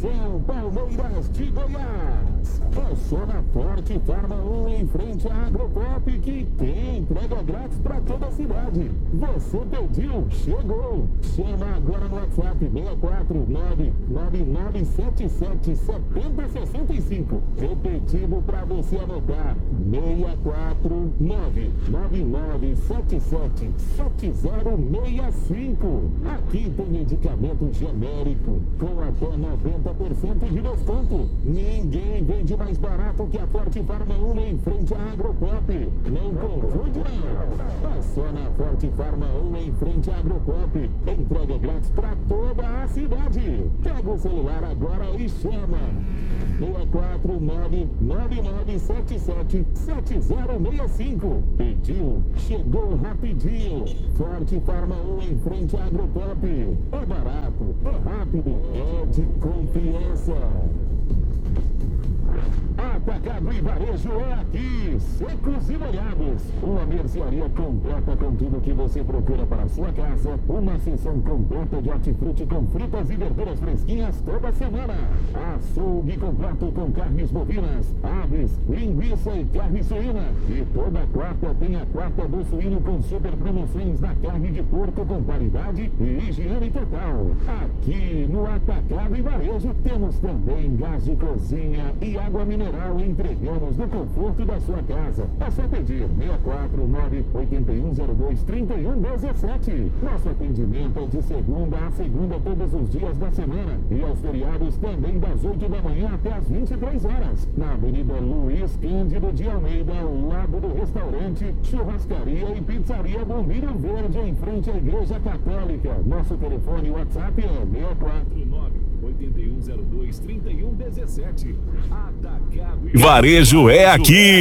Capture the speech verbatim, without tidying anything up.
Atenção, Palmeiras de Goiás. É só na Forte Farma um em frente à Agropop que tem entrega grátis para toda a cidade. Você pediu, chegou. Chama agora no WhatsApp seis quatro nove nove nove sete sete sete zero seis cinco. Repetido para você anotar. seis quatro nove nove nove sete sete sete zero seis cinco. Aqui tem medicamento genérico com até noventa por cento de desconto. Ninguém vende mais barato que a Forte Farma um em frente à Agropop. Não confunde não. É só na Forte Farma um em frente à Agropop. Entrega grátis para toda a cidade. Pega o celular agora e chama. seis quatro nove nove nove sete sete sete zero seis cinco. Pediu, chegou rapidinho. Forte Farma um em frente à Agropop. É barato, é rápido, é de confiança. Atacado e Varejo é aqui, Secos e Molhados. Uma mercearia completa com tudo que você procura para a sua casa. Uma seção completa de hortifruti com frutas e verduras fresquinhas toda semana. Açougue completo com carnes bovinas, aves, linguiça e carne suína. E toda quarta tem a quarta do suíno com super promoções na carne de porco com qualidade e higiene total. Aqui no Atacado e Varejo temos também gás de cozinha e água mineral. Entregamos no conforto da sua casa. É só pedir seis quatro nove oito um zero dois três um um sete. Nosso atendimento é de segunda a segunda todos os dias da semana e aos feriados também das oito da manhã até as vinte e três horas. Na Avenida Luiz Cândido de Almeida, ao lado do restaurante, churrascaria e pizzaria Bombilho Verde, em frente à Igreja Católica. Nosso telefone WhatsApp é seis quatro nove oito um zero dois três um um sete. Atacado Varejo é aqui.